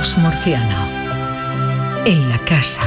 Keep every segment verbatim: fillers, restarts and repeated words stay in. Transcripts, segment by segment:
Carlos Murciano. En la casa.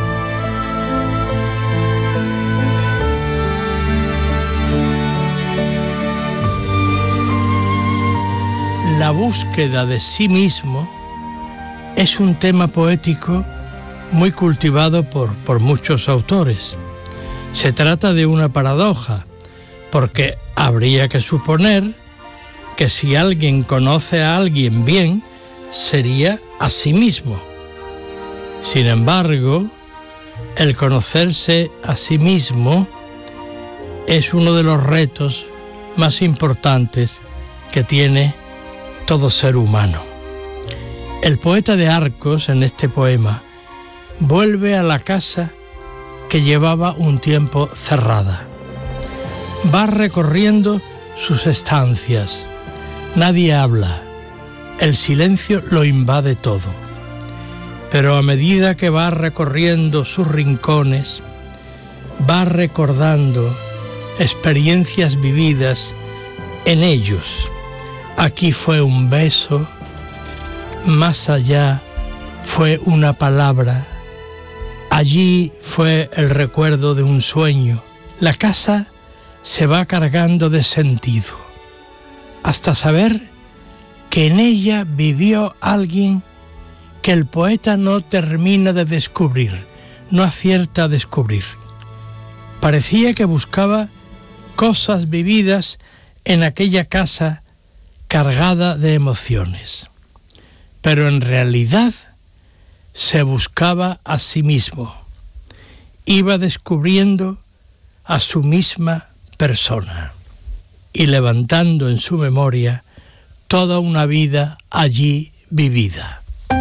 La búsqueda de sí mismo es un tema poético muy cultivado por, por muchos autores. Se trata de una paradoja, porque habría que suponer que si alguien conoce a alguien bien, sería a sí mismo. Sin embargo, el conocerse a sí mismo es uno de los retos más importantes que tiene todo ser humano. El poeta de Arcos, en este poema, vuelve a la casa que llevaba un tiempo cerrada. Va recorriendo sus estancias. Nadie habla. El silencio lo invade todo. Pero a medida que va recorriendo sus rincones, va recordando experiencias vividas en ellos. Aquí fue un beso, más allá fue una palabra, allí fue el recuerdo de un sueño. La casa se va cargando de sentido, hasta saber que en ella vivió alguien que el poeta no termina de descubrir, no acierta a descubrir. Parecía que buscaba cosas vividas en aquella casa cargada de emociones, pero en realidad se buscaba a sí mismo, iba descubriendo a su misma persona y levantando en su memoria toda una vida allí vivida.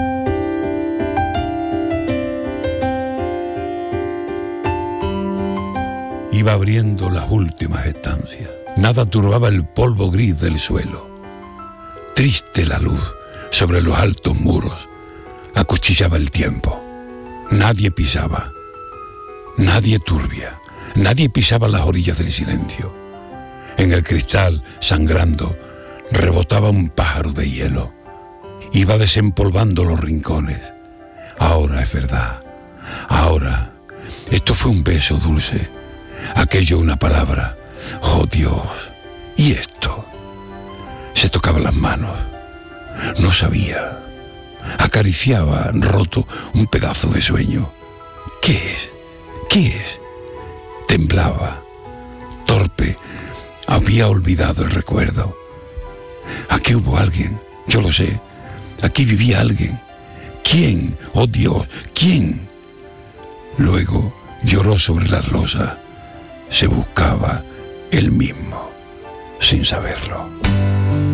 Iba abriendo las últimas estancias, nada turbaba el polvo gris del suelo. Triste la luz sobre los altos muros, acuchillaba el tiempo. Nadie pisaba, nadie turbia, nadie pisaba las orillas del silencio. En el cristal, sangrando, rebotaba un pájaro de hielo. Iba desempolvando los rincones. Ahora es verdad, ahora, esto fue un beso dulce, aquello una palabra. Oh Dios, ¿y esto? Se tocaba las manos, no sabía, acariciaba roto un pedazo de sueño. ¿Qué es? ¿Qué es? Temblaba, torpe, había olvidado el recuerdo. Aquí hubo alguien, yo lo sé, aquí vivía alguien. ¿Quién? Oh Dios, ¿quién? Luego lloró sobre las losas, se buscaba él mismo, sin saberlo.